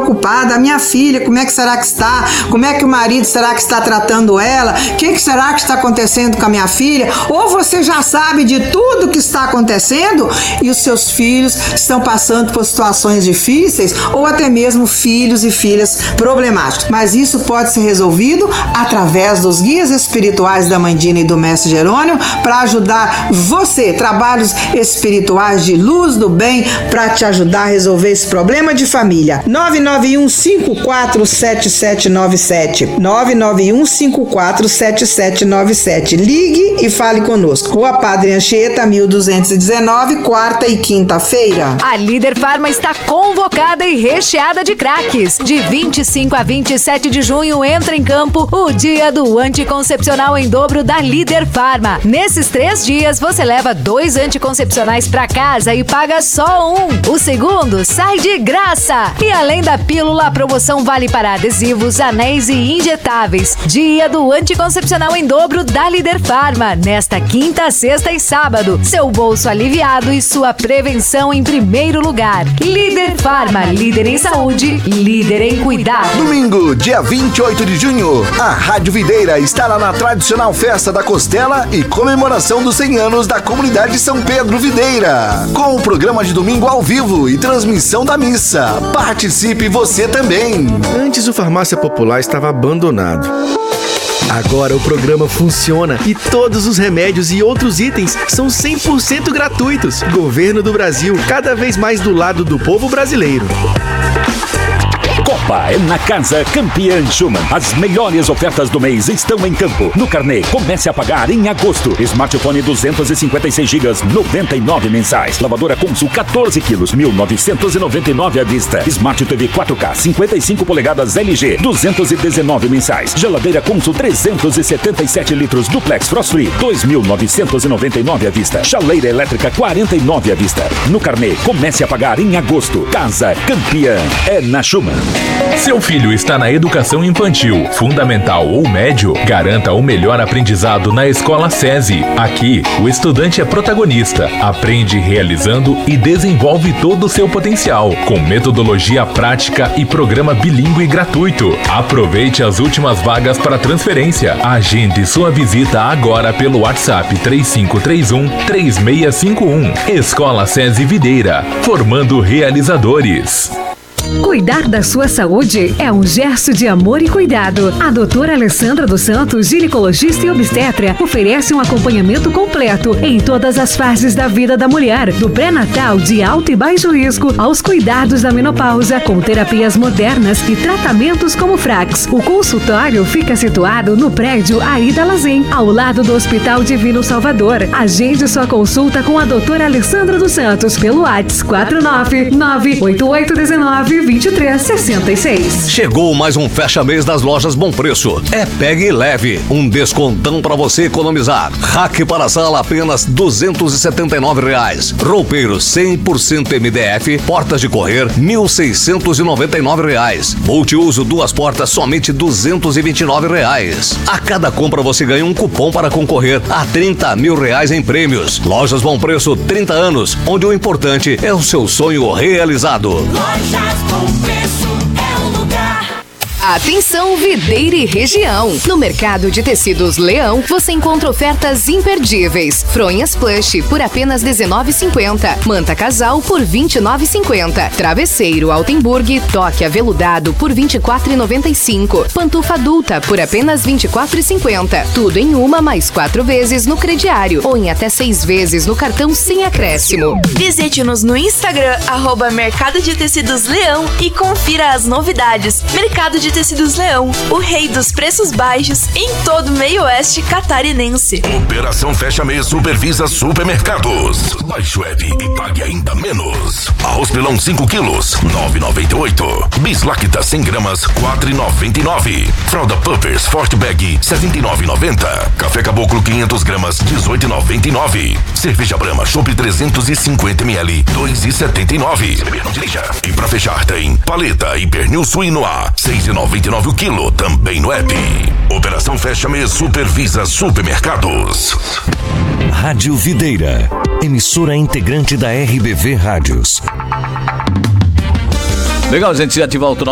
preocupada, a minha filha, como é que será que está? Como é que o marido será que está tratando ela? O que será que está acontecendo com a minha filha? Ou você já sabe de tudo que está acontecendo e os seus filhos estão passando por situações difíceis ou até mesmo filhos e filhas problemáticos. Mas isso pode ser resolvido através dos guias espirituais da Mandina e do Mestre Jerônimo para ajudar você, trabalhos espirituais de luz do bem para te ajudar a resolver esse problema de família. 991-547797 991-547797. Ligue e fale conosco. Rua Padre Anchieta, 1219, quarta e quinta-feira. A Líder Farma está convocada e recheada de craques. De 25 a 27 de junho entra em campo o Dia do Anticoncepcional em dobro da Líder Farma. Nesses 3 dias você leva 2 anticoncepcionais para casa e paga só um. O segundo sai de graça. E além da pílula, a promoção vale para adesivos, anéis e injetáveis. Dia do Anticoncepcional em dobro da Líder Farma. Nesta quinta, sexta e sábado. Seu bolso aliviado e sua prevenção em primeiro lugar. Líder Farma, líder em saúde, líder em cuidado. Domingo, dia 28 de junho, a Rádio Videira estará na tradicional Festa da Costela e comemoração dos 100 anos da comunidade São Pedro Videira. Com o programa de domingo ao vivo e transmissão da missa. Participe você também. Antes o Farmácia Popular estava abandonado. Agora o programa funciona e todos os remédios e outros itens são 100% gratuitos. Governo do Brasil, cada vez mais do lado do povo brasileiro. Copa é na Casa Campeã Schumann. As melhores ofertas do mês estão em campo. No carnê, comece a pagar em agosto. Smartphone 256 GB, 99 mensais. Lavadora Consul 14 quilos, 1.999 à vista. Smart TV 4K 55 polegadas LG, 219 mensais. Geladeira Consul 377 litros Duplex Frost Free, 2.999 à vista. Chaleira elétrica 49 à vista. No carnê, comece a pagar em agosto. Casa Campeã é na Schumann. Seu filho está na educação infantil, fundamental ou médio? Garanta o melhor aprendizado na Escola SESI. Aqui, o estudante é protagonista, aprende realizando e desenvolve todo o seu potencial, com metodologia prática e programa bilíngue gratuito. Aproveite as últimas vagas para transferência. Agende sua visita agora pelo WhatsApp 3531-3651. Escola SESI Videira, formando realizadores. Cuidar da sua saúde é um gesto de amor e cuidado. A doutora Alessandra dos Santos, ginecologista e obstetra, oferece um acompanhamento completo em todas as fases da vida da mulher, do pré-natal de alto e baixo risco aos cuidados da menopausa, com terapias modernas e tratamentos como Frax. O consultório fica situado no prédio Aida Lazem, ao lado do Hospital Divino Salvador. Agende sua consulta com a doutora Alessandra dos Santos pelo WhatsApp 499-8819-2366. Chegou mais um fecha-mês das lojas Bom Preço. É pegue e leve. Um descontão para você economizar. Rack para sala apenas R$279. Roupeiros 100% MDF, portas de correr R$1.699. Multiuso 2 portas somente R$229. A cada compra você ganha um cupom para concorrer a R$30 mil em prêmios. Lojas Bom Preço, 30 anos, onde o importante é o seu sonho realizado. Lojas Bom Preço é o lugar. Atenção, Videira e região. No Mercado de Tecidos Leão, você encontra ofertas imperdíveis. Fronhas plush por apenas R$19,50. Manta casal por R$29,50. Travesseiro Altenburg toque aveludado por R$24,95. Pantufa adulta por apenas R$24,50. Tudo em uma mais 4 vezes no crediário ou em até 6 vezes no cartão sem acréscimo. Visite-nos no Instagram, @Mercado de Tecidos Leão e confira as novidades. Mercado de Tecidos Leão, o rei dos preços baixos em todo o meio-oeste catarinense. Operação Fecha Mês supervisa supermercados. Baixe o app e pague ainda menos. Arroz pilão 5 quilos, R$9,98. Bislacta 100 gramas, R$4,99. Fralda Pampers Forte Bag, R$79,90. Café Caboclo 500 gramas, R$18,99. Cerveja Brahma Chopp 350 ml, R$2,79. Se beber não dirija. E pra fechar tem paleta e pernil suíno A, R$6,99 o quilo, também no app. Operação Fecha Mês supervisa supermercados. Rádio Videira, emissora integrante da RBV Rádios. Legal, gente, ativar o